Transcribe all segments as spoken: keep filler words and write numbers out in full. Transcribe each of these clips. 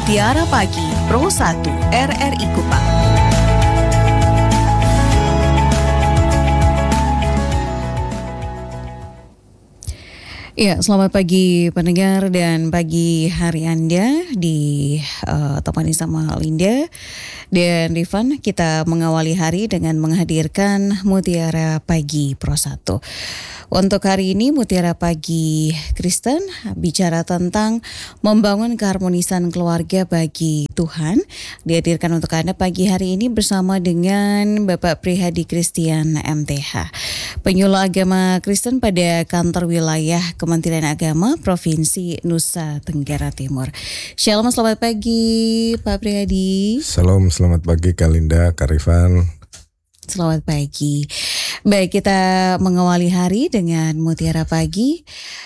Mutiara Pagi Pro satu R R I Kupang. Ya, selamat pagi pendengar dan pagi hari Anda di uh, temani sama Linda dan Rifan. Kita mengawali hari dengan menghadirkan Mutiara Pagi Pro satu. Untuk hari ini Mutiara Pagi Kristen bicara tentang membangun keharmonisan keluarga bagi Tuhan. Dihadirkan untuk Anda pagi hari ini bersama dengan Bapak Prihadi Christian M T H, penyuluh agama Kristen pada kantor wilayah Kementerian Agama Provinsi Nusa Tenggara Timur. Shalom, selamat pagi Pak Prihadi. Salam, selamat pagi Kak Linda, Kak Rifan. Selamat pagi. Baik, kita mengawali hari dengan Mutiara Pagi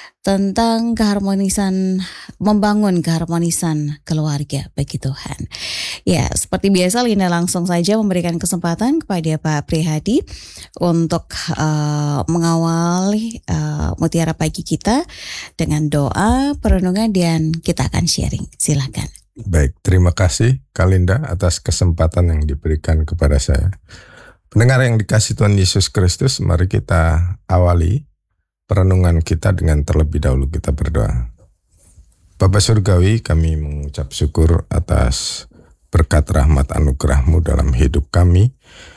tentang keharmonisan, membangun keharmonisan keluarga bagi Tuhan. Ya, seperti biasa Linda langsung saja memberikan kesempatan kepada Pak Prihadi untuk uh, mengawali uh, Mutiara Pagi kita dengan doa, perenungan, dan kita akan sharing. Silakan. Baik, terima kasih Kak Linda atas kesempatan yang diberikan kepada saya. Pendengar yang dikasihi Tuhan Yesus Kristus, mari kita awali perenungan kita dengan terlebih dahulu kita berdoa. Bapa Surgawi, kami mengucap syukur atas berkat rahmat anugerah-Mu dalam hidup kami.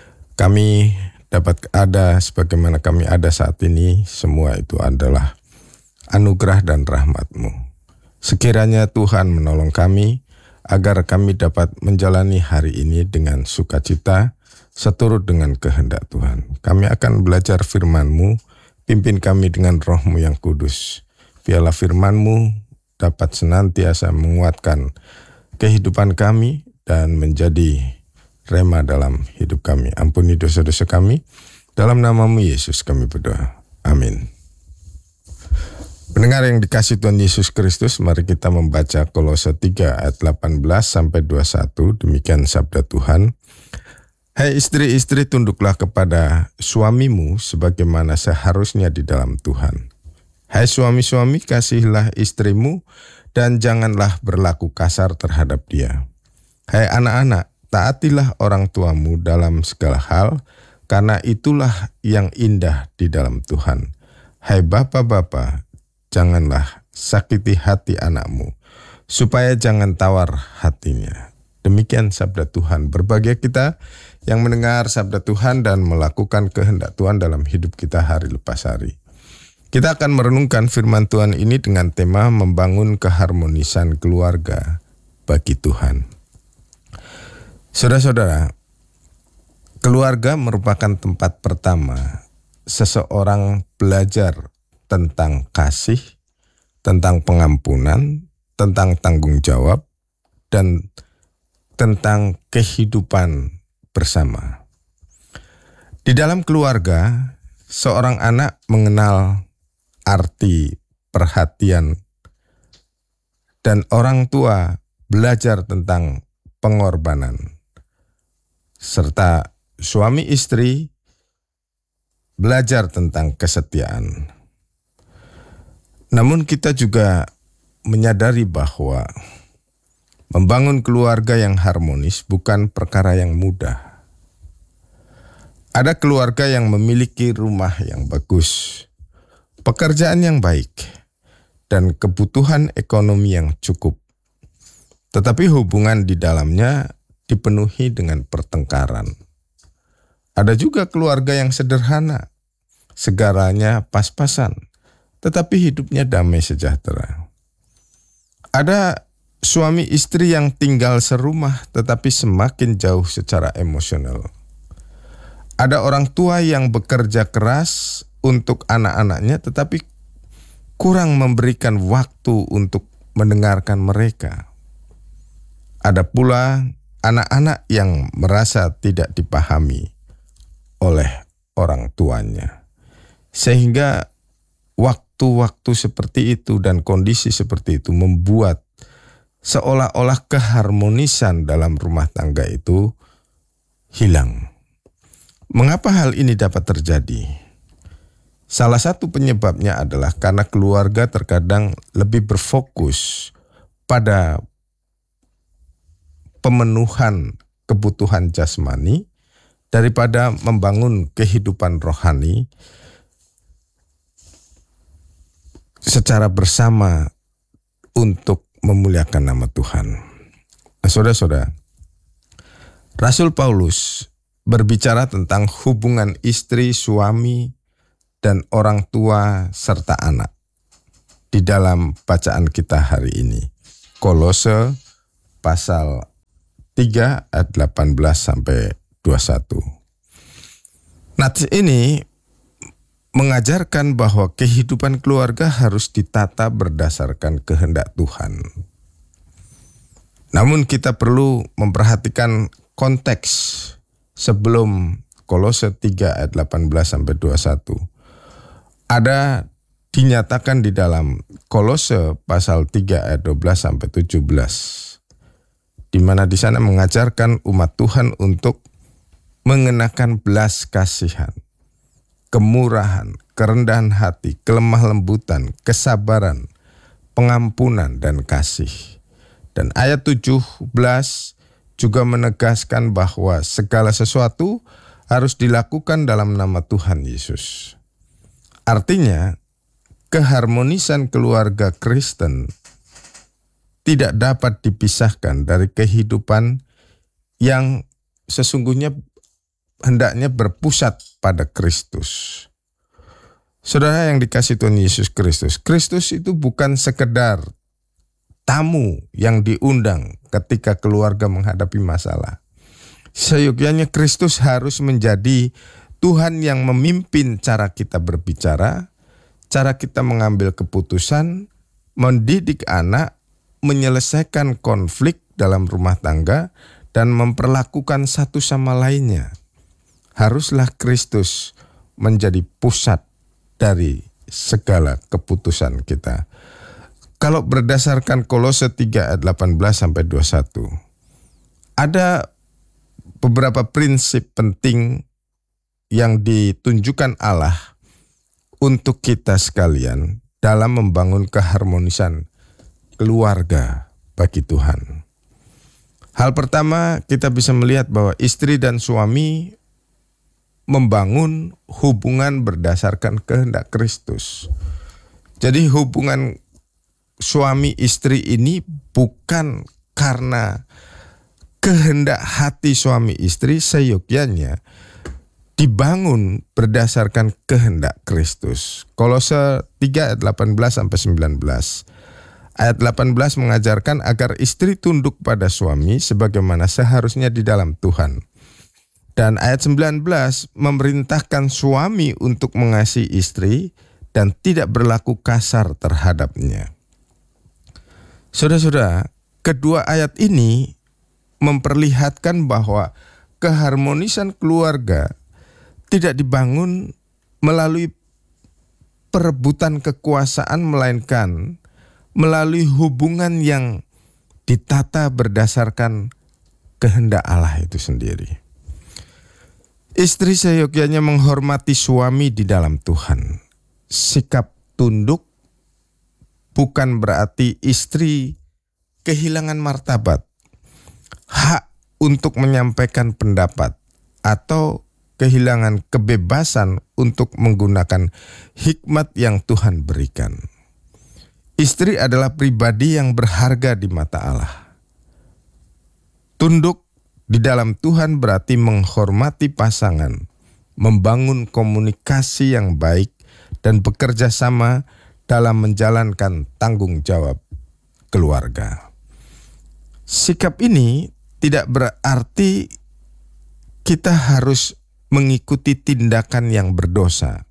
Kami dapat ada sebagaimana kami ada saat ini, semua itu adalah anugerah dan rahmat-Mu. Sekiranya Tuhan menolong kami agar kami dapat menjalani hari ini dengan sukacita, seturut dengan kehendak Tuhan. Kami akan belajar firman-Mu, pimpin kami dengan Roh-Mu yang kudus. Biarlah firman-Mu dapat senantiasa menguatkan kehidupan kami dan menjadi rema dalam hidup kami. Ampuni dosa-dosa kami. Dalam nama-Mu Yesus kami berdoa. Amin. Pendengar yang dikasihi Tuhan Yesus Kristus, mari kita membaca Kolose tiga ayat delapan belas sampai dua puluh satu. Demikian sabda Tuhan. Hai istri-istri, tunduklah kepada suamimu sebagaimana seharusnya di dalam Tuhan. Hai suami-suami, kasihilah istrimu dan janganlah berlaku kasar terhadap dia. Hai anak-anak, taatilah orang tuamu dalam segala hal, karena itulah yang indah di dalam Tuhan. Hai bapak-bapak, janganlah sakiti hati anakmu, supaya jangan tawar hatinya. Demikian sabda Tuhan. Berbahagia kita yang mendengar sabda Tuhan dan melakukan kehendak Tuhan dalam hidup kita hari lepas hari. Kita akan merenungkan firman Tuhan ini dengan tema membangun keharmonisan keluarga bagi Tuhan. Saudara-saudara, keluarga merupakan tempat pertama seseorang belajar tentang kasih, tentang pengampunan, tentang tanggung jawab, dan tentang kehidupan bersama. Di dalam keluarga, seorang anak mengenal arti perhatian dan orang tua belajar tentang pengorbanan. Serta suami istri belajar tentang kesetiaan. Namun kita juga menyadari bahwa membangun keluarga yang harmonis bukan perkara yang mudah. Ada keluarga yang memiliki rumah yang bagus, pekerjaan yang baik, dan kebutuhan ekonomi yang cukup. Tetapi hubungan di dalamnya dipenuhi dengan pertengkaran. Ada juga keluarga yang sederhana, segalanya pas-pasan, tetapi hidupnya damai sejahtera. Ada suami istri yang tinggal serumah tetapi semakin jauh secara emosional. Ada orang tua yang bekerja keras untuk anak-anaknya tetapi kurang memberikan waktu untuk mendengarkan mereka. Ada pula anak-anak yang merasa tidak dipahami oleh orang tuanya. Sehingga waktu-waktu seperti itu dan kondisi seperti itu membuat seolah-olah keharmonisan dalam rumah tangga itu hilang. Mengapa hal ini dapat terjadi? Salah satu penyebabnya adalah karena keluarga terkadang lebih berfokus pada pemenuhan kebutuhan jasmani daripada membangun kehidupan rohani secara bersama untuk memuliakan nama Tuhan. Nah, saudara-saudara, Rasul Paulus berbicara tentang hubungan istri, suami, dan orang tua serta anak di dalam bacaan kita hari ini. Kolose pasal tiga ayat delapan belas sampai dua puluh satu. Nats ini mengajarkan bahwa kehidupan keluarga harus ditata berdasarkan kehendak Tuhan. Namun kita perlu memperhatikan konteks sebelum Kolose tiga ayat delapan belas sampai dua puluh satu. Ada dinyatakan di dalam Kolose pasal tiga ayat dua belas sampai tujuh belas. Di mana di sana mengajarkan umat Tuhan untuk mengenakan belas kasihan, kemurahan, kerendahan hati, kelemah lembutan, kesabaran, pengampunan, dan kasih. Dan ayat tujuh belas juga menegaskan bahwa segala sesuatu harus dilakukan dalam nama Tuhan Yesus. Artinya, keharmonisan keluarga Kristen tidak dapat dipisahkan dari kehidupan yang sesungguhnya hendaknya berpusat pada Kristus. Saudara yang dikasihi Tuhan Yesus Kristus, Kristus itu bukan sekedar tamu yang diundang ketika keluarga menghadapi masalah. Seyogyanya Kristus harus menjadi Tuhan yang memimpin cara kita berbicara, cara kita mengambil keputusan, mendidik anak, menyelesaikan konflik dalam rumah tangga, dan memperlakukan satu sama lainnya. Haruslah Kristus menjadi pusat dari segala keputusan kita. Kalau berdasarkan Kolose tiga ayat delapan belas sampai dua puluh satu, ada beberapa prinsip penting yang ditunjukkan Allah untuk kita sekalian dalam membangun keharmonisan keluarga bagi Tuhan. Hal pertama, kita bisa melihat bahwa istri dan suami membangun hubungan berdasarkan kehendak Kristus. Jadi hubungan suami istri ini bukan karena kehendak hati suami istri, seyogyanya dibangun berdasarkan kehendak Kristus. Kolose tiga ayat delapan belas sampai sembilan belas. Ayat delapan belas mengajarkan agar istri tunduk pada suami sebagaimana seharusnya di dalam Tuhan. Dan ayat sembilan belas memerintahkan suami untuk mengasihi istri dan tidak berlaku kasar terhadapnya. Saudara-saudara, kedua ayat ini memperlihatkan bahwa keharmonisan keluarga tidak dibangun melalui perebutan kekuasaan, melainkan melalui hubungan yang ditata berdasarkan kehendak Allah itu sendiri. Istri seyogyanya menghormati suami di dalam Tuhan. Sikap tunduk bukan berarti istri kehilangan martabat, hak untuk menyampaikan pendapat, atau kehilangan kebebasan untuk menggunakan hikmat yang Tuhan berikan. Istri adalah pribadi yang berharga di mata Allah. Tunduk di dalam Tuhan berarti menghormati pasangan, membangun komunikasi yang baik, dan bekerja sama dalam menjalankan tanggung jawab keluarga. Sikap ini tidak berarti kita harus mengikuti tindakan yang berdosa,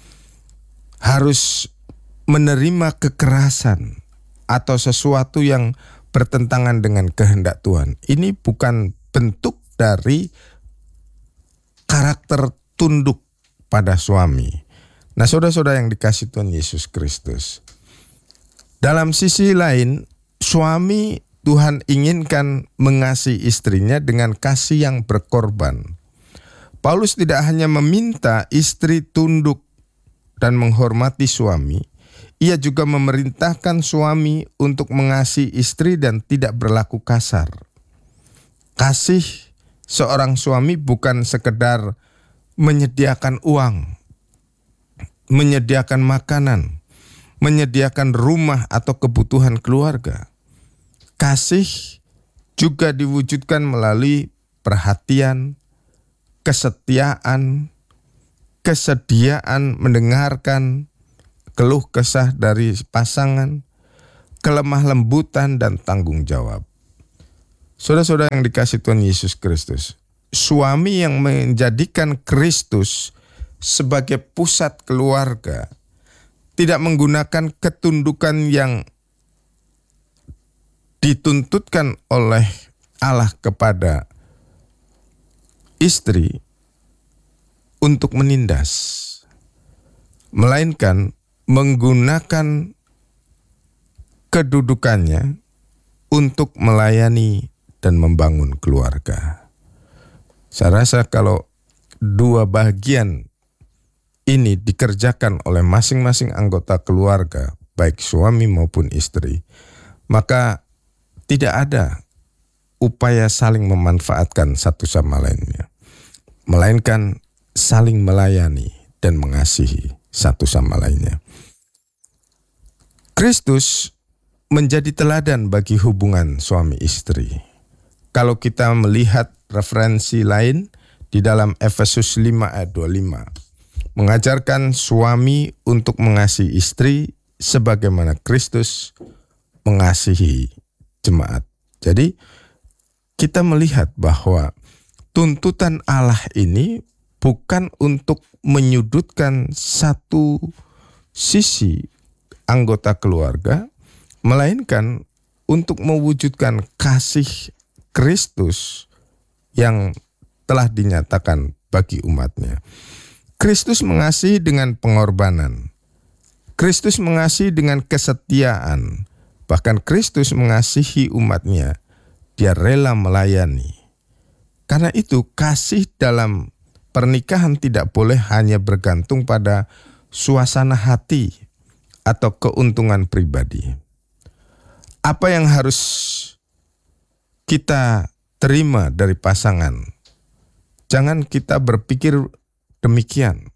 harus menerima kekerasan atau sesuatu yang bertentangan dengan kehendak Tuhan. Ini bukan bentuk dari karakter tunduk pada suami. Nah, saudara-saudara yang dikasihi Tuhan Yesus Kristus, dalam sisi lain, suami Tuhan inginkan mengasihi istrinya dengan kasih yang berkorban. Paulus tidak hanya meminta istri tunduk dan menghormati suami, ia juga memerintahkan suami untuk mengasihi istri dan tidak berlaku kasar. Kasih seorang suami bukan sekedar menyediakan uang, menyediakan makanan, menyediakan rumah atau kebutuhan keluarga. Kasih juga diwujudkan melalui perhatian, kesetiaan, kesediaan mendengarkan keluh kesah dari pasangan, kelemah lembutan dan tanggung jawab. Saudara-saudara yang dikasihi Tuhan Yesus Kristus, suami yang menjadikan Kristus sebagai pusat keluarga, tidak menggunakan ketundukan yang dituntutkan oleh Allah kepada istri untuk menindas, melainkan menggunakan kedudukannya untuk melayani dan membangun keluarga. Saya rasa kalau dua bagian ini dikerjakan oleh masing-masing anggota keluarga, baik suami maupun istri, maka tidak ada upaya saling memanfaatkan satu sama lainnya, melainkan saling melayani dan mengasihi satu sama lainnya. Kristus menjadi teladan bagi hubungan suami istri. Kalau kita melihat referensi lain di dalam Efesus lima ayat dua puluh lima, mengajarkan suami untuk mengasihi istri sebagaimana Kristus mengasihi jemaat. Jadi kita melihat bahwa tuntutan Allah ini bukan untuk menyudutkan satu sisi anggota keluarga, melainkan untuk mewujudkan kasih Kristus yang telah dinyatakan bagi umatnya. Kristus mengasihi dengan pengorbanan. Kristus mengasihi dengan kesetiaan. Bahkan Kristus mengasihi umatnya. Dia rela melayani. Karena itu kasih dalam pernikahan tidak boleh hanya bergantung pada suasana hati atau keuntungan pribadi. Apa yang harus kita terima dari pasangan? Jangan kita berpikir demikian.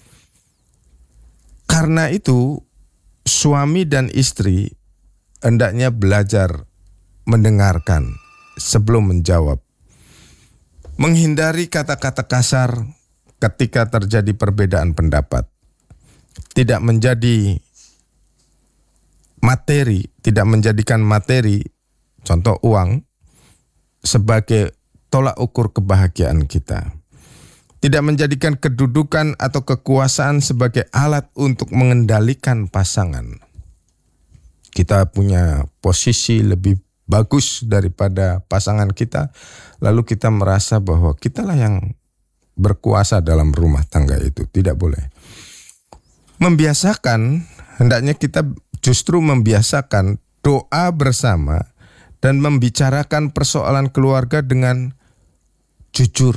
Karena itu, suami dan istri hendaknya belajar mendengarkan sebelum menjawab. Menghindari kata-kata kasar ketika terjadi perbedaan pendapat. Tidak menjadi materi, tidak menjadikan materi, contoh uang, sebagai tolak ukur kebahagiaan kita. Tidak menjadikan kedudukan atau kekuasaan sebagai alat untuk mengendalikan pasangan. Kita punya posisi lebih bagus daripada pasangan kita, lalu kita merasa bahwa kitalah yang berkuasa dalam rumah tangga itu. Tidak boleh. Membiasakan, hendaknya kita justru membiasakan doa bersama dan membicarakan persoalan keluarga dengan jujur.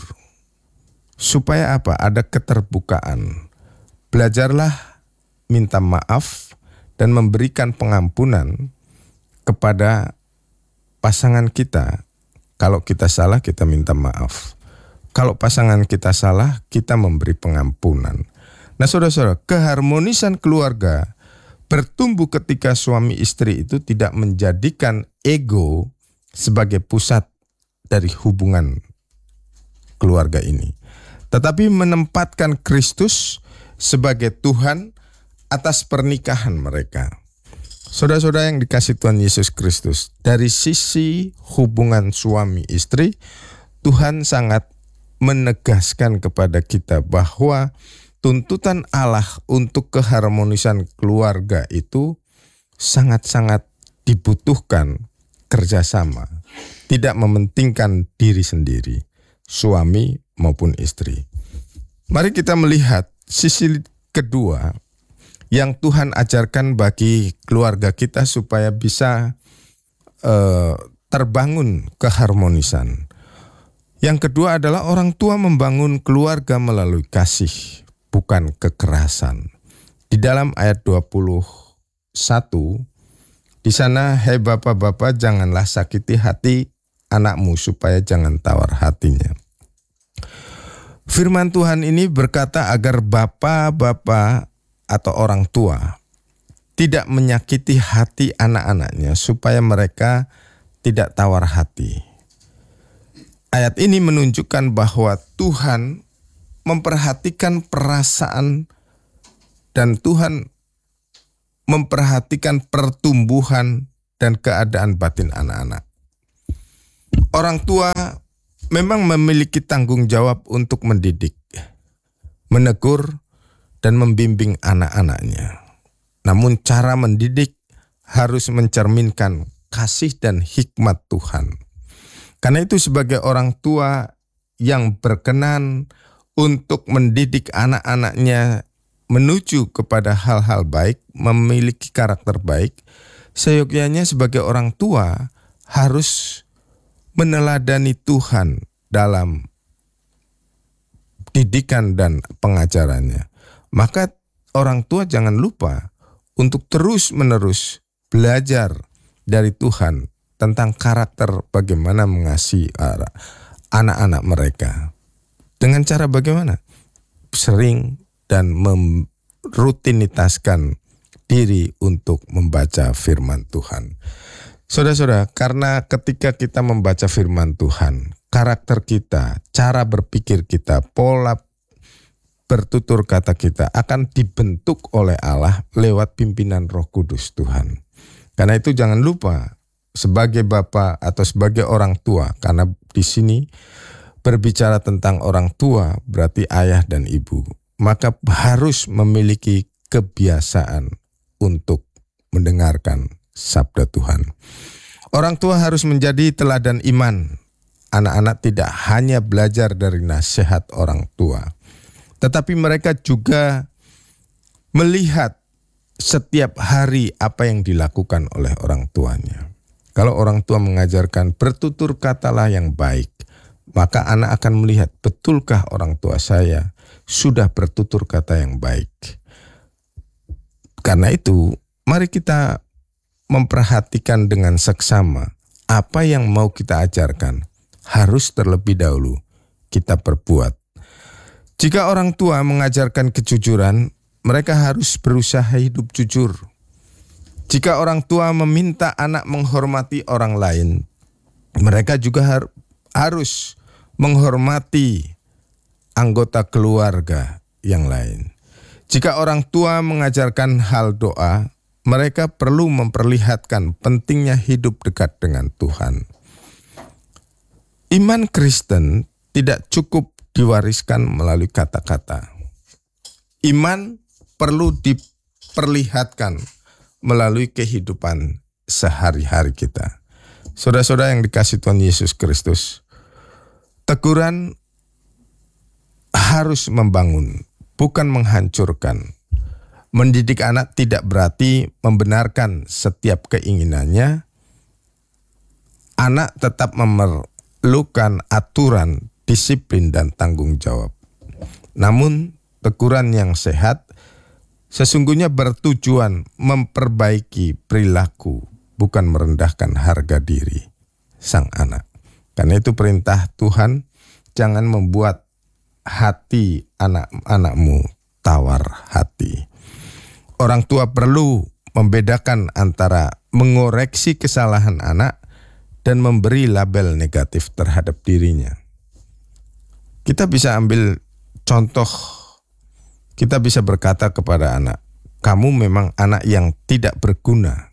Supaya apa? Ada keterbukaan. Belajarlah minta maaf dan memberikan pengampunan kepada pasangan kita. Kalau kita salah, kita minta maaf. Kalau pasangan kita salah, kita memberi pengampunan. Nah, saudara-saudara, keharmonisan keluarga bertumbuh ketika suami istri itu tidak menjadikan ego sebagai pusat dari hubungan keluarga ini, tetapi menempatkan Kristus sebagai Tuhan atas pernikahan mereka. Saudara-saudara yang dikasihi Tuhan Yesus Kristus, dari sisi hubungan suami istri, Tuhan sangat menegaskan kepada kita bahwa tuntutan Allah untuk keharmonisan keluarga itu sangat-sangat dibutuhkan kerjasama, tidak mementingkan diri sendiri, suami maupun istri. Mari kita melihat sisi kedua yang Tuhan ajarkan bagi keluarga kita supaya bisa uh, terbangun keharmonisan. Yang kedua adalah orang tua membangun keluarga melalui kasih, bukan kekerasan. Di dalam ayat dua puluh satu, di sana, "Hei bapak-bapak, janganlah sakiti hati anakmu supaya jangan tawar hatinya. Firman Tuhan ini berkata agar bapak-bapak atau orang tua tidak menyakiti hati anak-anaknya supaya mereka tidak tawar hati. Ayat ini menunjukkan bahwa Tuhan memperhatikan perasaan dan Tuhan memperhatikan pertumbuhan dan keadaan batin anak-anak. Orang tua memang memiliki tanggung jawab untuk mendidik, menegur, dan membimbing anak-anaknya. Namun cara mendidik harus mencerminkan kasih dan hikmat Tuhan. Karena itu sebagai orang tua yang berkenan untuk mendidik anak-anaknya menuju kepada hal-hal baik, memiliki karakter baik, seyogyanya sebagai orang tua harus meneladani Tuhan dalam didikan dan pengajarannya. Maka orang tua jangan lupa untuk terus-menerus belajar dari Tuhan tentang karakter bagaimana mengasihi anak-anak mereka. Dengan cara bagaimana? Sering dan merutinitaskan diri untuk membaca firman Tuhan. Saudara-saudara, karena ketika kita membaca firman Tuhan, karakter kita, cara berpikir kita, pola bertutur kata kita akan dibentuk oleh Allah lewat pimpinan Roh Kudus Tuhan. Karena itu jangan lupa sebagai bapak atau sebagai orang tua, karena di sini berbicara tentang orang tua berarti ayah dan ibu, maka harus memiliki kebiasaan untuk mendengarkan sabda Tuhan. Orang tua harus menjadi teladan iman. Anak-anak tidak hanya belajar dari nasihat orang tua, tetapi mereka juga melihat setiap hari apa yang dilakukan oleh orang tuanya. Kalau orang tua mengajarkan bertutur katalah yang baik, maka anak akan melihat betulkah orang tua saya sudah bertutur kata yang baik. Karena itu, mari kita memperhatikan dengan seksama apa yang mau kita ajarkan harus terlebih dahulu kita perbuat. Jika orang tua mengajarkan kejujuran, mereka harus berusaha hidup jujur. Jika orang tua meminta anak menghormati orang lain, mereka juga har- harus menghormati anggota keluarga yang lain. Jika orang tua mengajarkan hal doa, mereka perlu memperlihatkan pentingnya hidup dekat dengan Tuhan. Iman Kristen tidak cukup diwariskan melalui kata-kata. Iman perlu diperlihatkan melalui kehidupan sehari-hari kita. Saudara-saudara yang dikasihi Tuhan Yesus Kristus, teguran harus membangun, bukan menghancurkan. Mendidik anak tidak berarti membenarkan setiap keinginannya. Anak tetap memerlukan aturan, disiplin, dan tanggung jawab. Namun, teguran yang sehat sesungguhnya bertujuan memperbaiki perilaku, bukan merendahkan harga diri sang anak. Karena itu perintah Tuhan, jangan membuat hati anak-anakmu tawar hati. Orang tua perlu membedakan antara mengoreksi kesalahan anak dan memberi label negatif terhadap dirinya. Kita bisa ambil contoh, kita bisa berkata kepada anak, kamu memang anak yang tidak berguna.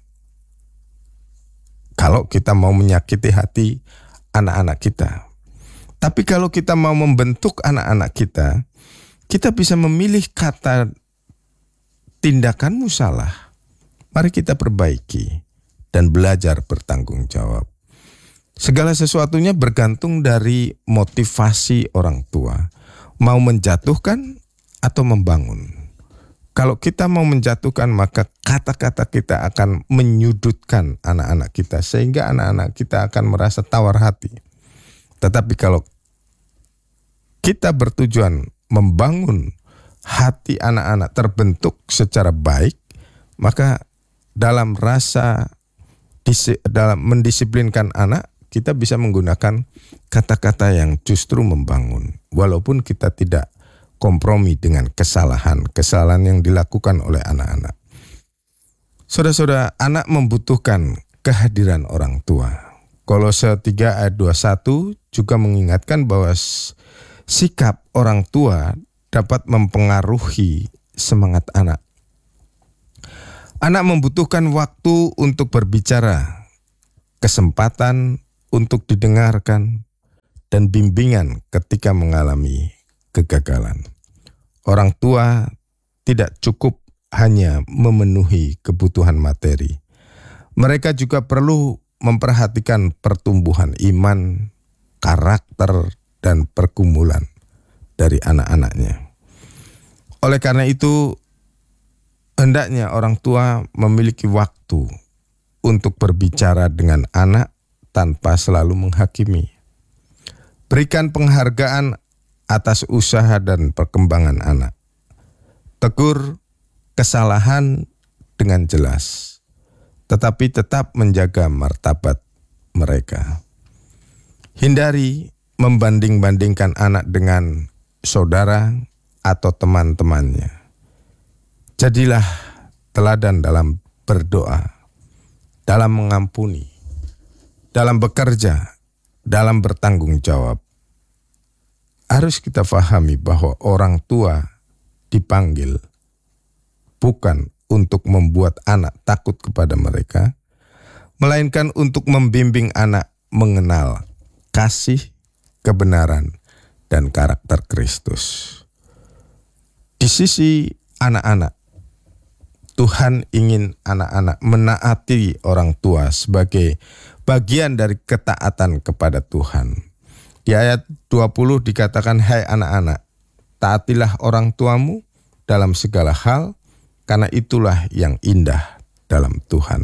Kalau kita mau menyakiti hati anak-anak kita. Tapi kalau kita mau membentuk anak-anak kita, kita bisa memilih kata, tindakanmu salah, mari kita perbaiki dan belajar bertanggung jawab. Segala sesuatunya bergantung dari motivasi orang tua, mau menjatuhkan atau membangun. Kalau kita mau menjatuhkan, maka kata-kata kita akan menyudutkan anak-anak kita, sehingga anak-anak kita akan merasa tawar hati. Tetapi kalau kita bertujuan membangun hati anak-anak terbentuk secara baik, maka dalam rasa dalam mendisiplinkan anak, kita bisa menggunakan kata-kata yang justru membangun. Walaupun kita tidak kompromi dengan kesalahan-kesalahan yang dilakukan oleh anak-anak. Saudara-saudara, anak membutuhkan kehadiran orang tua. Kolose tiga ayat dua puluh satu juga mengingatkan bahwa sikap orang tua dapat mempengaruhi semangat anak. Anak membutuhkan waktu untuk berbicara, kesempatan untuk didengarkan, dan bimbingan ketika mengalami kegagalan. Orang tua tidak cukup hanya memenuhi kebutuhan materi. Mereka juga perlu memperhatikan pertumbuhan iman, karakter, dan pergumulan dari anak-anaknya. Oleh karena itu, hendaknya orang tua memiliki waktu untuk berbicara dengan anak tanpa selalu menghakimi. Berikan penghargaan atas usaha dan perkembangan anak. Tegur kesalahan dengan jelas, tetapi tetap menjaga martabat mereka. Hindari membanding-bandingkan anak dengan saudara atau teman-temannya. Jadilah teladan dalam berdoa, dalam mengampuni, dalam bekerja, dalam bertanggung jawab. Harus kita pahami bahwa orang tua dipanggil bukan untuk membuat anak takut kepada mereka, melainkan untuk membimbing anak mengenal kasih, kebenaran, dan karakter Kristus. Di sisi anak-anak, Tuhan ingin anak-anak menaati orang tua sebagai bagian dari ketaatan kepada Tuhan. Di ayat dua puluh dikatakan, hai anak-anak, taatilah orang tuamu dalam segala hal, karena itulah yang indah dalam Tuhan.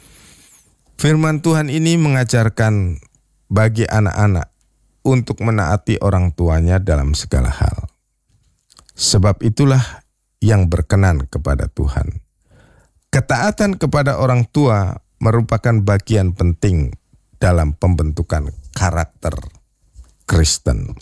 Firman Tuhan ini mengajarkan bagi anak-anak untuk menaati orang tuanya dalam segala hal. Sebab itulah yang berkenan kepada Tuhan. Ketaatan kepada orang tua merupakan bagian penting dalam pembentukan karakter Kristen.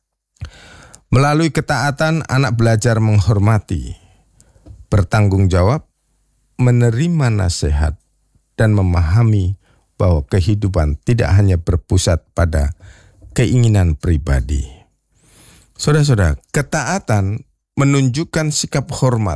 Melalui ketaatan, anak belajar menghormati, bertanggung jawab, menerima nasihat, dan memahami bahwa kehidupan tidak hanya berpusat pada keinginan pribadi. Saudara-saudara, ketaatan menunjukkan sikap hormat.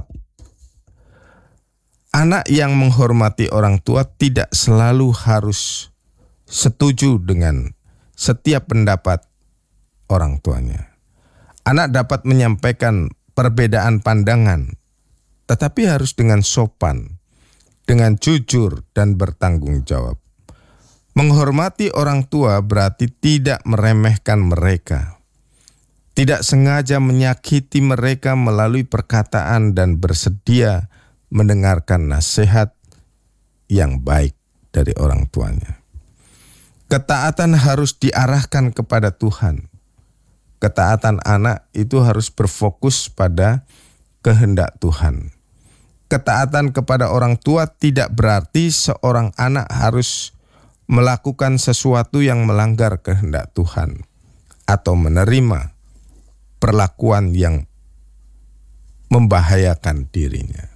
Anak yang menghormati orang tua tidak selalu harus setuju dengan setiap pendapat orang tuanya. Anak dapat menyampaikan perbedaan pandangan, tetapi harus dengan sopan, dengan jujur, dan bertanggung jawab. Menghormati orang tua berarti tidak meremehkan mereka, tidak sengaja menyakiti mereka melalui perkataan, dan bersedia mendengarkan nasihat yang baik dari orang tuanya. Ketaatan harus diarahkan kepada Tuhan. Ketaatan anak itu harus berfokus pada kehendak Tuhan. Ketaatan kepada orang tua tidak berarti seorang anak harus melakukan sesuatu yang melanggar kehendak Tuhan atau menerima perlakuan yang membahayakan dirinya.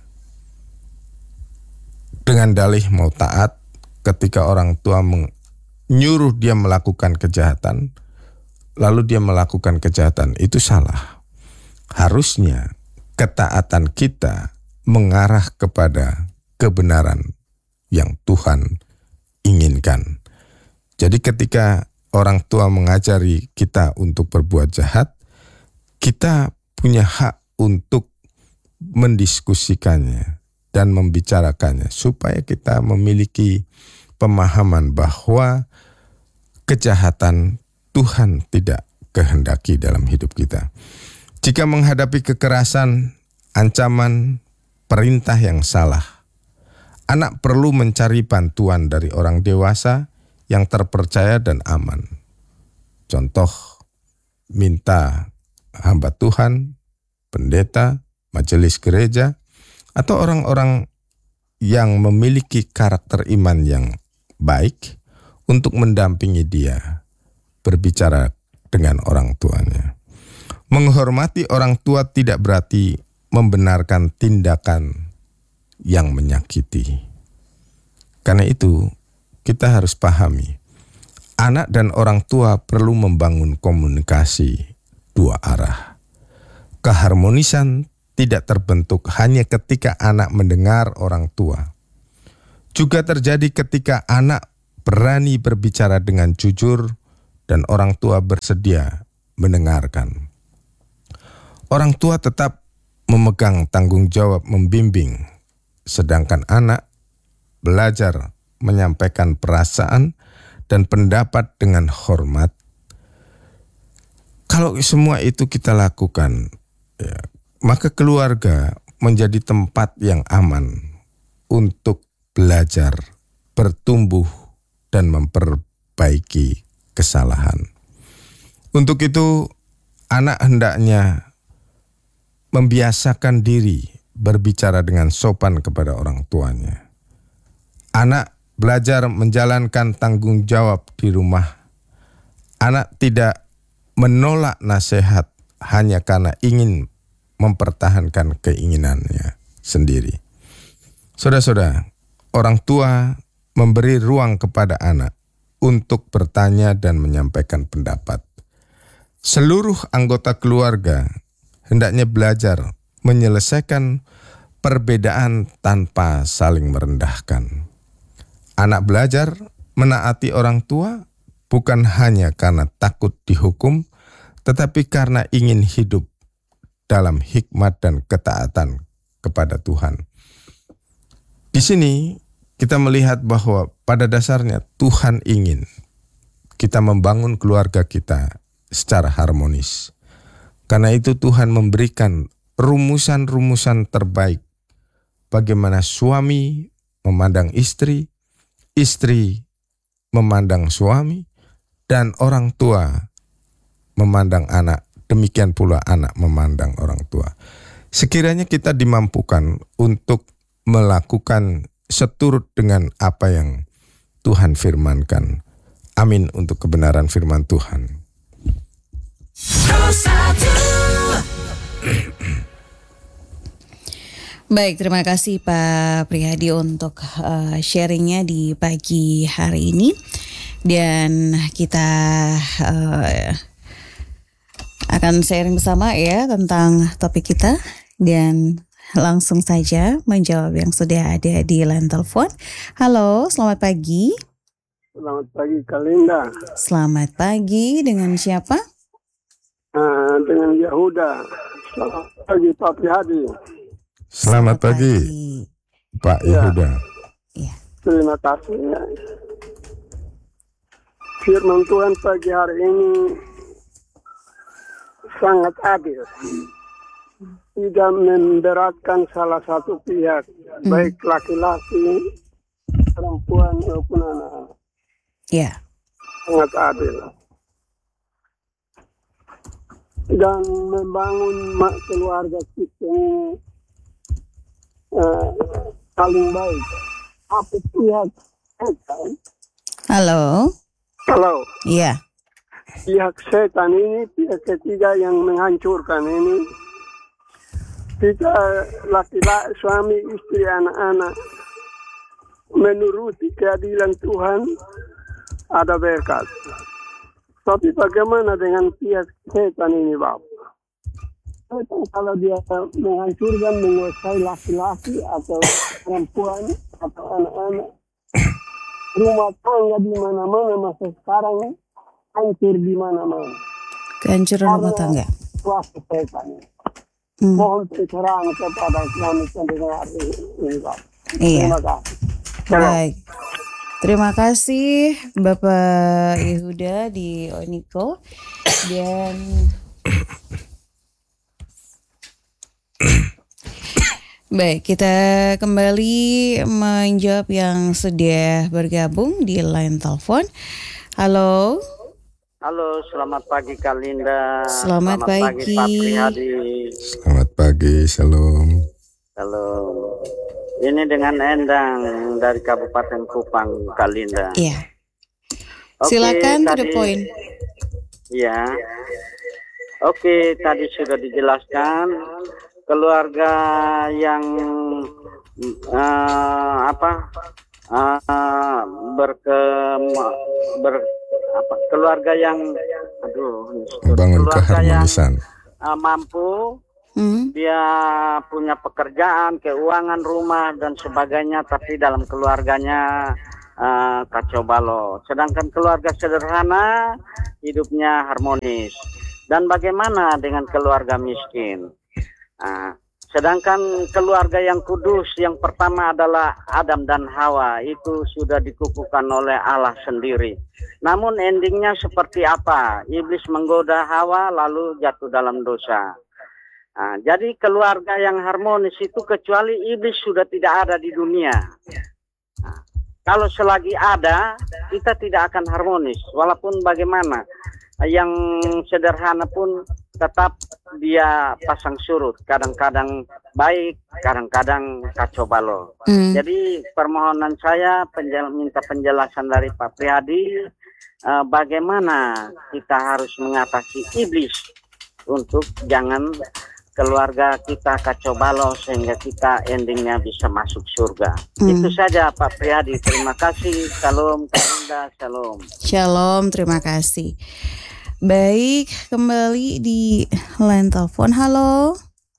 Dengan dalih mau taat ketika orang tua menyuruh dia melakukan kejahatan, lalu dia melakukan kejahatan, itu salah. Harusnya ketaatan kita mengarah kepada kebenaran yang Tuhan inginkan. Jadi ketika orang tua mengajari kita untuk berbuat jahat, kita punya hak untuk mendiskusikannya dan membicarakannya supaya kita memiliki pemahaman bahwa kejahatan Tuhan tidak kehendaki dalam hidup kita. Jika menghadapi kekerasan, ancaman, perintah yang salah, anak perlu mencari bantuan dari orang dewasa yang terpercaya dan aman. Contoh, minta hamba Tuhan, pendeta, majelis gereja, atau orang-orang yang memiliki karakter iman yang baik untuk mendampingi dia berbicara dengan orang tuanya. Menghormati orang tua tidak berarti membenarkan tindakan yang menyakiti. Karena itu, kita harus pahami, anak dan orang tua perlu membangun komunikasi dua arah. Keharmonisan tidak terbentuk hanya ketika anak mendengar orang tua. Juga terjadi ketika anak berani berbicara dengan jujur dan orang tua bersedia mendengarkan. Orang tua tetap memegang tanggung jawab membimbing, sedangkan anak belajar menyampaikan perasaan dan pendapat dengan hormat. Kalau semua itu kita lakukan, ya, maka keluarga menjadi tempat yang aman untuk belajar, bertumbuh, dan memperbaiki kesalahan. Untuk itu, anak hendaknya membiasakan diri berbicara dengan sopan kepada orang tuanya. Anak belajar menjalankan tanggung jawab di rumah. Anak tidak menolak nasihat hanya karena ingin mempertahankan keinginannya sendiri. Saudara-saudara, orang tua memberi ruang kepada anak untuk bertanya dan menyampaikan pendapat. Seluruh anggota keluarga hendaknya belajar menyelesaikan perbedaan tanpa saling merendahkan. Anak belajar menaati orang tua bukan hanya karena takut dihukum, tetapi karena ingin hidup dalam hikmat dan ketaatan kepada Tuhan. Di sini kita melihat bahwa pada dasarnya Tuhan ingin kita membangun keluarga kita secara harmonis. Karena itu Tuhan memberikan rumusan-rumusan terbaik bagaimana suami memandang istri, istri memandang suami, dan orang tua memandang anak. Demikian pula anak memandang orang tua. Sekiranya kita dimampukan untuk melakukan seturut dengan apa yang Tuhan firmankan. Amin untuk kebenaran firman Tuhan. Baik, terima kasih Pak Priyadi untuk uh, sharingnya di pagi hari ini. Dan kita uh, akan sharing bersama ya tentang topik kita. Dan langsung saja menjawab yang sudah ada di line telepon. Halo, selamat pagi. Selamat pagi Kalinda. Selamat pagi, dengan siapa? Uh, dengan Yahuda. Selamat pagi Pak Prihadi. Selamat, Selamat pagi, pagi Pak Yahuda. Ya. Terima kasih. Ya. Firman Tuhan pagi hari ini sangat adil. Tidak memberatkan salah satu pihak, hmm. baik laki-laki, perempuan maupun anak-anak. Ya. Sangat adil. Dan membangun keluarga kita ini uh, paling baik. Apa pihak setan? Halo. Halo. Iya. Pihak setan ini, pihak ketiga yang menghancurkan ini. Kita laki-laki, suami, istri, anak-anak menuruti keadilan Tuhan, ada berkat. Tapi bagaimana dengan pihak setan ini, Bapak? Setan kalau dia menghancurkan, menguasai laki-laki atau perempuan atau anak-anak, rumah tangga di mana-mana masa sekarang hancur di mana-mana. Kehancuran rumah tangga. Kuasa setan. Hmm. Mohon pencerahan kepada kami pendengar ini, Pak. Iya. Terima kasih. Baik. Terima kasih Bapak Yehuda di Oniko. Dan baik, kita kembali menjawab yang sudah bergabung di line telepon. Halo. Halo, selamat pagi Kalinda. Selamat, selamat pagi. pagi Pak Prihadi. Selamat pagi, salam. Halo. Ini dengan Endang dari Kabupaten Kupang, Kalinda. Iya. Oke, Silakan to the tadi- point. Ya. Oke, tadi sudah dijelaskan keluarga yang eh, apa eh, berke ber apa keluarga yang aduh Membangun keluarga yang keharmonisan. eh, mampu, Hmm. dia punya pekerjaan, keuangan, rumah dan sebagainya, tapi dalam keluarganya eh, kacau balau. Sedangkan keluarga sederhana hidupnya harmonis. Dan bagaimana dengan keluarga miskin? Nah, sedangkan keluarga yang kudus yang pertama adalah Adam dan Hawa, itu sudah dikukuhkan oleh Allah sendiri. Namun endingnya seperti apa? Iblis menggoda Hawa lalu jatuh dalam dosa. Nah, jadi keluarga yang harmonis itu kecuali iblis sudah tidak ada di dunia. Nah, kalau selagi ada, kita tidak akan harmonis. Walaupun bagaimana, yang sederhana pun tetap dia pasang surut. Kadang-kadang baik, kadang-kadang kacau balau. Hmm. Jadi permohonan saya penjel, minta penjelasan dari Pak Prihadi, eh, bagaimana kita harus mengatasi iblis untuk jangan keluarga kita kacau balau sehingga kita endingnya bisa masuk surga. Hmm. Itu saja Pak Prihadi. Terima kasih. Salam, Kalinda, salam. Shalom, terima kasih. Baik, kembali di line telepon. Halo.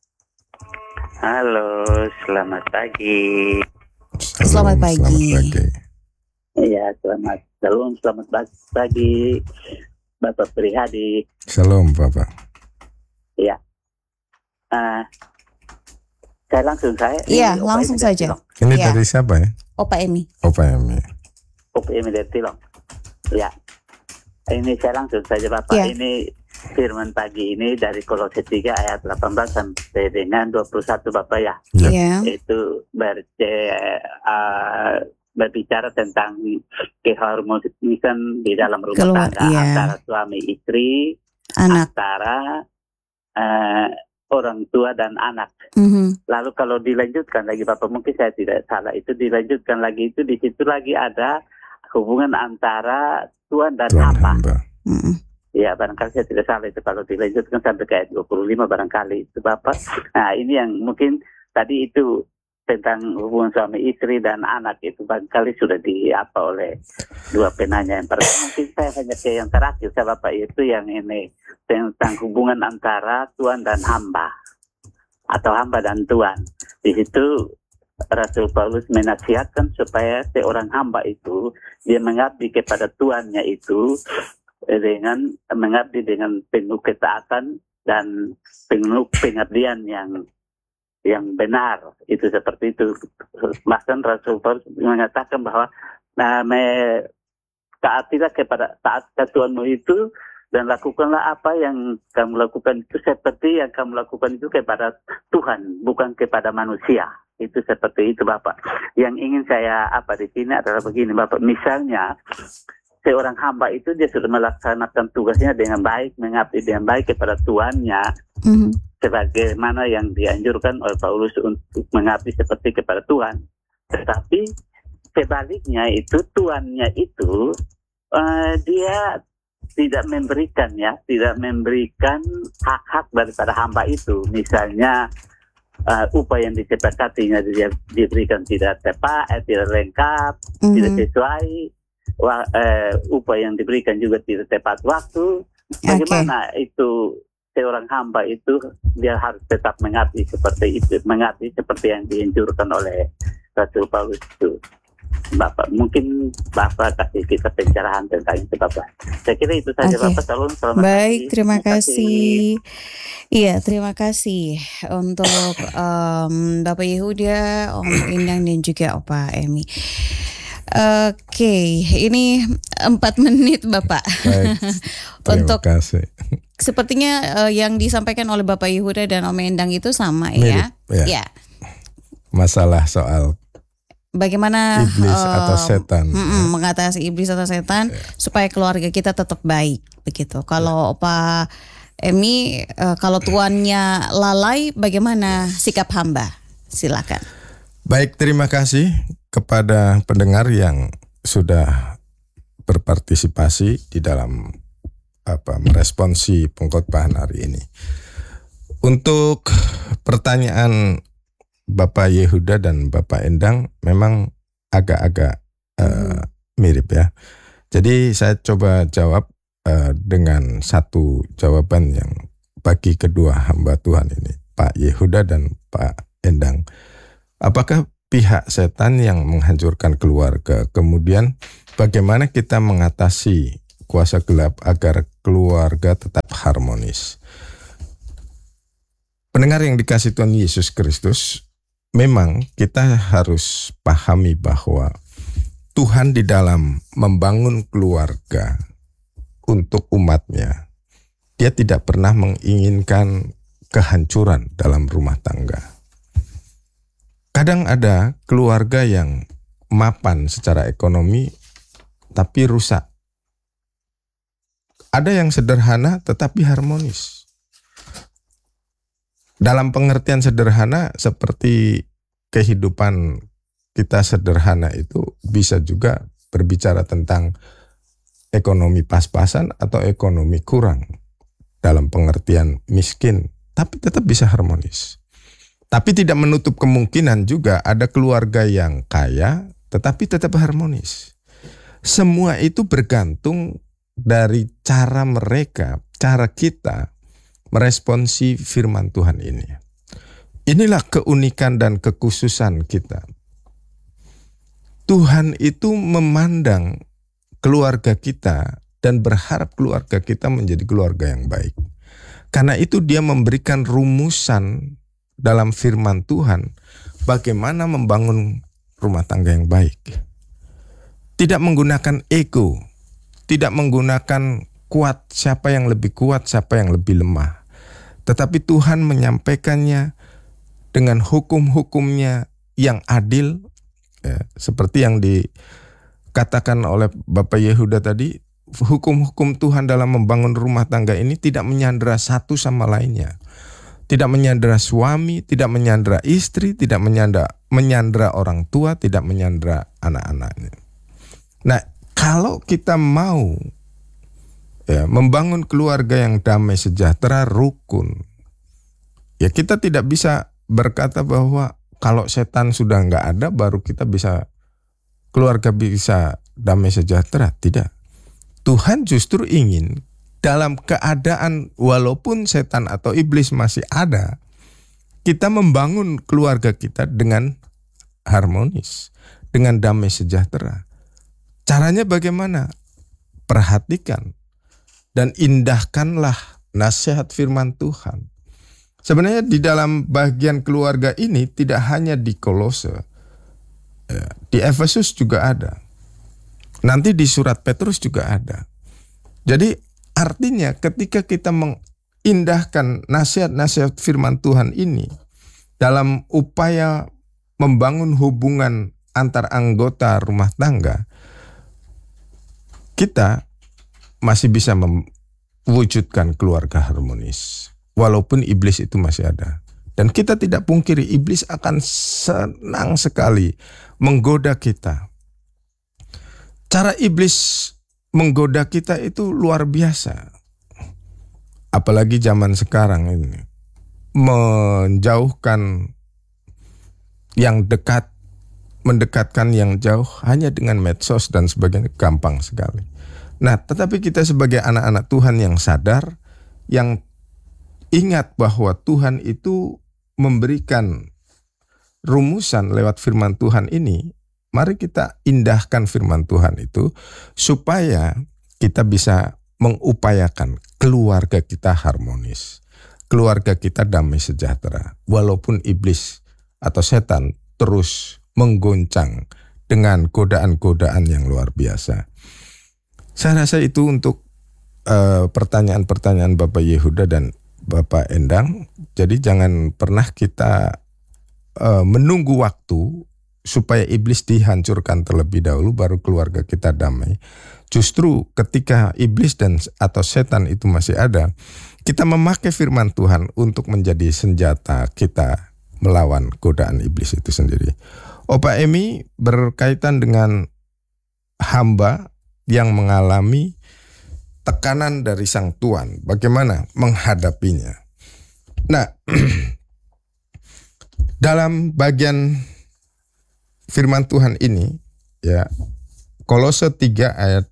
Halo, selamat pagi. Selamat pagi. Selamat pagi. Iya, selamat shalom, selamat pagi, Bapak Prihadi. Shalom Bapak. Iya. Uh, saya langsung saya. Iya, ini langsung Opa Emi dari saja. Tilong. Ini Ya. dari siapa ya? Opa Emi. Opa Emi. Opa Emi dari Tilong. Ya. Ini saya langsung saja Bapak. Ya. Ini firman pagi ini dari Kolose tiga ayat delapan belas sampai dengan dua puluh satu Bapak ya. Ya. Ya. Itu ber, uh, berbicara tentang keharmonisan di dalam rumah Keluar, tangga iya. antara suami istri, Anak. antara eh, orang tua dan anak. Mhm. Lalu kalau dilanjutkan lagi Bapak, mungkin saya tidak salah, itu dilanjutkan lagi itu di situ lagi ada hubungan antara Tuhan dan Tuhan hamba. hamba. Mhm. Ya, barangkali saya tidak salah itu kalau dilanjutkan sampai ke ayat dua puluh lima barangkali itu Bapak. Nah, ini yang mungkin tadi itu tentang hubungan suami istri dan anak itu barangkali sudah diapa oleh dua penanya yang pertama. Mungkin saya hanya ke yang terakhir saya Bapak, itu yang ini tentang hubungan antara Tuhan dan hamba atau hamba dan Tuhan. Di situ Rasul Paulus menasihatkan supaya seorang hamba itu dia mengabdi kepada Tuhannya itu dengan mengabdi dengan penuh ketaatan dan penuh pengabdian yang yang benar, itu seperti itu. Bahkan Rasul Paulus mengatakan bahwa nah, me, taatilah kepada taat ke Tuhanmu itu dan lakukanlah apa yang kamu lakukan itu seperti yang kamu lakukan itu kepada Tuhan, bukan kepada manusia. Itu seperti itu Bapak. Yang ingin saya apa di sini adalah begini Bapak, misalnya seorang hamba itu dia sudah melaksanakan tugasnya dengan baik, mengabdi dengan baik kepada Tuhannya, Mhm. sebagaimana yang dianjurkan oleh Paulus untuk mengabdi seperti kepada Tuhan. Tetapi sebaliknya itu Tuhannya itu uh, dia tidak memberikan ya, tidak memberikan hak-hak daripada hamba itu. Misalnya uh, upah yang disepakatinya dia diberikan tidak tepat, eh, tidak lengkap, Mhm. tidak sesuai. Wa, uh, upah yang diberikan juga tidak tepat waktu. Bagaimana itu seorang hamba itu dia harus tetap mengabdi seperti itu, mengabdi seperti yang dianjurkan oleh Rasul Paulus itu. Bapak, mungkin Bapak kasih kita pencerahan tentang itu Bapak. Saya kira itu saja Oke. Bapak. Salam, selamat Baik, pagi. terima kasih. Iya, terima kasih untuk em, Bapak Yehuda, Om Indang dan juga Opa Emi. Oke, ini empat menit Bapak. Baik. Terima Untuk kasih. sepertinya eh, yang disampaikan oleh Bapak Yehuda dan Om Endang itu sama ya. Mirip, ya. Ya. Masalah soal Bagaimana iblis em, atau setan. mm-mm, mengatasi iblis atau setan supaya keluarga kita tetap baik begitu. Kalau Opa Emi, eh, kalau tuannya lalai, bagaimana sikap hamba? Silakan. Baik, terima kasih kepada pendengar yang sudah berpartisipasi di dalam apa meresponsi pengkhotbahan hari ini. Untuk pertanyaan Bapak Yehuda dan Bapak Endang memang agak-agak uh, mirip ya. Jadi saya coba jawab uh, dengan satu jawaban yang bagi kedua hamba Tuhan ini, Pak Yehuda dan Pak Endang. Apakah pihak setan yang menghancurkan keluarga? Kemudian bagaimana kita mengatasi kuasa gelap agar keluarga tetap harmonis? Pendengar yang dikasihi Tuhan Yesus Kristus, memang kita harus pahami bahwa Tuhan di dalam membangun keluarga untuk umatnya, Dia tidak pernah menginginkan kehancuran dalam rumah tangga. Kadang ada keluarga yang mapan secara ekonomi tapi rusak. Ada yang sederhana tetapi harmonis. Dalam pengertian sederhana seperti kehidupan kita sederhana itu bisa juga berbicara tentang ekonomi pas-pasan atau ekonomi kurang. Dalam pengertian miskin, tapi tetap bisa harmonis. Tapi tidak menutup kemungkinan juga ada keluarga yang kaya, tetapi tetap harmonis. Semua itu bergantung dari cara mereka, cara kita meresponsi firman Tuhan ini. Inilah keunikan dan kekhususan kita. Tuhan itu memandang keluarga kita dan berharap keluarga kita menjadi keluarga yang baik. Karena itu Dia memberikan rumusan dalam firman Tuhan bagaimana membangun rumah tangga yang baik. Tidak menggunakan ego, tidak menggunakan kuat siapa yang lebih kuat, siapa yang lebih lemah. Tetapi Tuhan menyampaikannya dengan hukum-hukumnya yang adil, ya, seperti yang dikatakan oleh Bapak Yehuda tadi. Hukum-hukum Tuhan dalam membangun rumah tangga ini tidak menyandera satu sama lainnya. Tidak menyandera suami, tidak menyandera istri, tidak menyandera, menyandera orang tua, tidak menyandera anak-anaknya. Nah, kalau kita mau ya, membangun keluarga yang damai, sejahtera, rukun, ya kita tidak bisa berkata bahwa kalau setan sudah nggak ada baru kita bisa, keluarga bisa damai sejahtera. Tidak. Tuhan justru ingin dalam keadaan walaupun setan atau iblis masih ada, kita membangun keluarga kita dengan harmonis, dengan damai sejahtera. Caranya bagaimana? Perhatikan dan indahkanlah nasihat firman Tuhan. Sebenarnya di dalam bagian keluarga ini tidak hanya di Kolose, di Efesus juga ada. Nanti di surat Petrus juga ada. Jadi artinya ketika kita mengindahkan nasihat-nasihat firman Tuhan ini dalam upaya membangun hubungan antar anggota rumah tangga, kita masih bisa mewujudkan keluarga harmonis. Walaupun iblis itu masih ada. Dan kita tidak pungkiri iblis akan senang sekali menggoda kita. Cara iblis menggoda kita itu luar biasa. Apalagi zaman sekarang ini. Menjauhkan yang dekat, mendekatkan yang jauh hanya dengan medsos dan sebagainya, gampang sekali. Nah, tetapi kita sebagai anak-anak Tuhan yang sadar, yang ingat bahwa Tuhan itu memberikan rumusan lewat firman Tuhan ini, mari kita indahkan firman Tuhan itu supaya kita bisa mengupayakan keluarga kita harmonis, keluarga kita damai sejahtera, walaupun iblis atau setan terus menggoncang dengan godaan-godaan yang luar biasa. Saya rasa itu untuk uh, pertanyaan-pertanyaan Bapak Yehuda dan Bapak Endang. Jadi jangan pernah kita uh, menunggu waktu supaya iblis dihancurkan terlebih dahulu baru keluarga kita damai. Justru ketika iblis dan atau setan itu masih ada, kita memakai firman Tuhan untuk menjadi senjata kita melawan godaan iblis itu sendiri. Opa Emi berkaitan dengan hamba yang mengalami tekanan dari sang tuan, bagaimana menghadapinya. Nah, dalam bagian firman Tuhan ini, ya, Kolose tiga ayat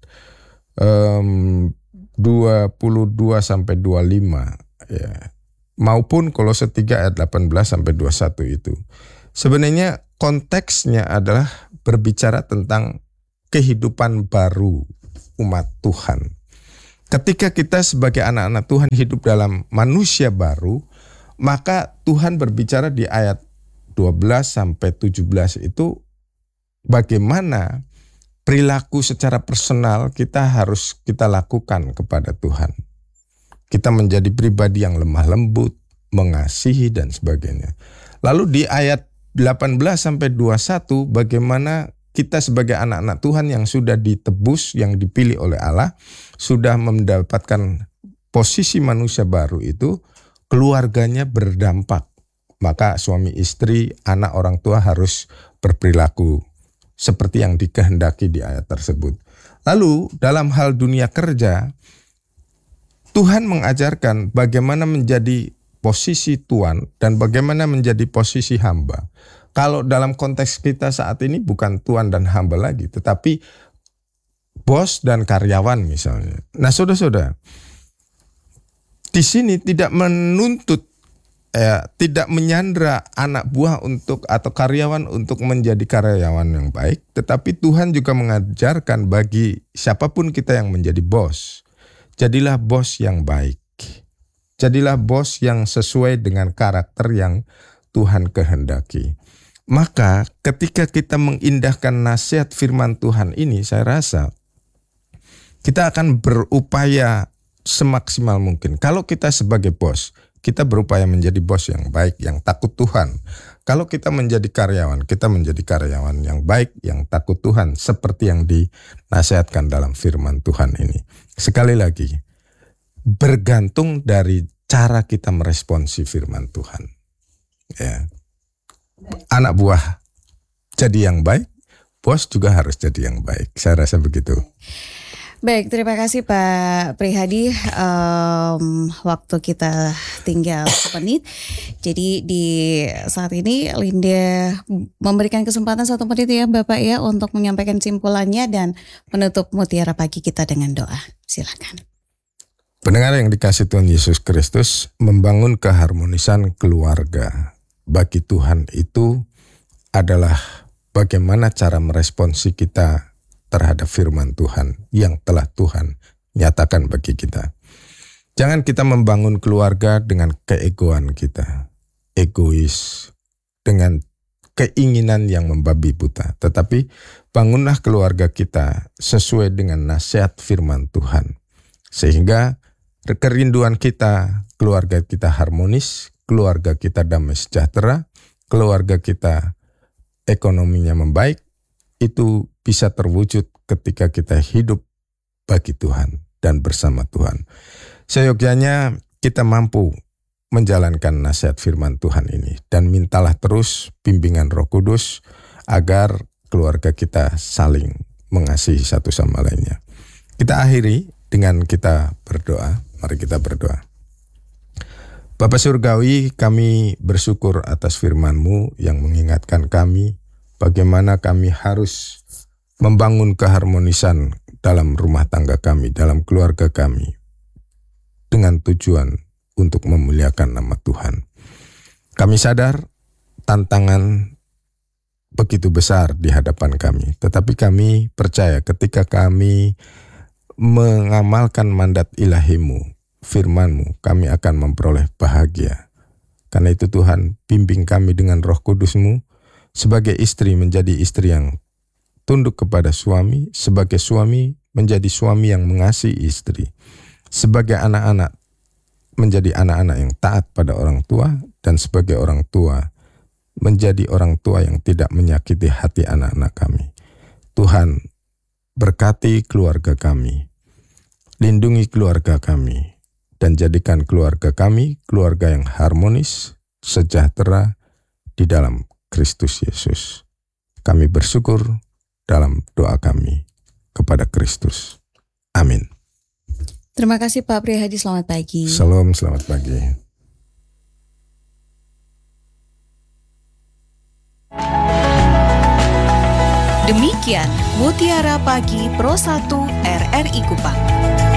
um, dua puluh dua sampai dua puluh lima, ya, maupun Kolose tiga ayat delapan belas sampai dua puluh satu itu. Sebenarnya konteksnya adalah berbicara tentang kehidupan baru umat Tuhan. Ketika kita sebagai anak-anak Tuhan hidup dalam manusia baru, maka Tuhan berbicara di ayat dua belas sampai tujuh belas itu bagaimana perilaku secara personal kita harus kita lakukan kepada Tuhan. Kita menjadi pribadi yang lemah lembut, mengasihi dan sebagainya. Lalu di ayat delapan belas sampai dua puluh satu bagaimana kita sebagai anak-anak Tuhan yang sudah ditebus, yang dipilih oleh Allah, sudah mendapatkan posisi manusia baru itu, keluarganya berdampak. Maka suami istri, anak orang tua harus berperilaku seperti yang dikehendaki di ayat tersebut. Lalu dalam hal dunia kerja, Tuhan mengajarkan bagaimana menjadi posisi tuan dan bagaimana menjadi posisi hamba. Kalau dalam konteks kita saat ini bukan tuan dan hamba lagi, tetapi bos dan karyawan misalnya. Nah, saudara-saudara, di sini tidak menuntut, eh, tidak menyandra anak buah untuk atau karyawan untuk menjadi karyawan yang baik, tetapi Tuhan juga mengajarkan bagi siapapun kita yang menjadi bos, jadilah bos yang baik. Jadilah bos yang sesuai dengan karakter yang Tuhan kehendaki. Maka ketika kita mengindahkan nasihat firman Tuhan ini, saya rasa kita akan berupaya semaksimal mungkin. Kalau kita sebagai bos, kita berupaya menjadi bos yang baik, yang takut Tuhan. Kalau kita menjadi karyawan, kita menjadi karyawan yang baik, yang takut Tuhan. Seperti yang dinasihatkan dalam firman Tuhan ini. Sekali lagi, bergantung dari cara kita meresponsi firman Tuhan. Ya. Anak buah jadi yang baik, bos juga harus jadi yang baik. Saya rasa begitu. Baik, terima kasih Pak Prihadi. Um, waktu kita tinggal semenit. Jadi di saat ini Linda memberikan kesempatan satu menit ya Bapak ya untuk menyampaikan simpulannya dan menutup Mutiara Pagi kita dengan doa. Silakan. Pendengar yang dikasihi Tuhan Yesus Kristus, membangun keharmonisan keluarga bagi Tuhan itu adalah bagaimana cara meresponsi kita terhadap firman Tuhan yang telah Tuhan nyatakan bagi kita. Jangan kita membangun keluarga dengan keegoan kita, egois, dengan keinginan yang membabi buta. Tetapi bangunlah keluarga kita sesuai dengan nasihat firman Tuhan. Sehingga kerinduan kita, keluarga kita harmonis, keluarga kita damai sejahtera, keluarga kita ekonominya membaik, itu bisa terwujud ketika kita hidup bagi Tuhan dan bersama Tuhan. Seyogyanya kita mampu menjalankan nasihat firman Tuhan ini dan mintalah terus bimbingan Roh Kudus agar keluarga kita saling mengasihi satu sama lainnya. Kita akhiri dengan kita berdoa. Mari kita berdoa. Bapa Surgawi, kami bersyukur atas firman-Mu yang mengingatkan kami bagaimana kami harus membangun keharmonisan dalam rumah tangga kami, dalam keluarga kami, dengan tujuan untuk memuliakan nama Tuhan. Kami sadar tantangan begitu besar di hadapan kami, tetapi kami percaya ketika kami mengamalkan mandat ilahi-Mu, firman-Mu, kami akan memperoleh bahagia. Karena itu Tuhan, bimbing kami dengan Roh Kudus-Mu, sebagai istri menjadi istri yang tunduk kepada suami, sebagai suami menjadi suami yang mengasihi istri, sebagai anak-anak menjadi anak-anak yang taat pada orang tua, dan sebagai orang tua menjadi orang tua yang tidak menyakiti hati anak-anak kami. Tuhan, berkati keluarga kami, lindungi keluarga kami, dan jadikan keluarga kami keluarga yang harmonis, sejahtera di dalam Kristus Yesus. Kami bersyukur dalam doa kami. kepada Kristus. Amin. Terima kasih Pak Prihadi, selamat pagi. Shalom, selamat pagi. Demikian Mutiara Pagi Pro satu R R I Kupang.